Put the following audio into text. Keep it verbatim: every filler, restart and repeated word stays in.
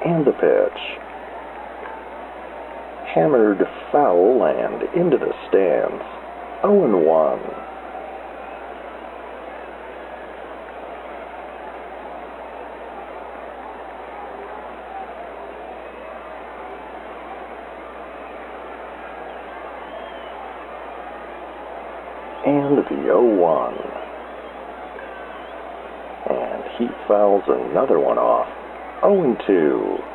And the pitch. Hammered foul and into the stands. oh and one. And the oh one. And he fouls another one off. oh and two.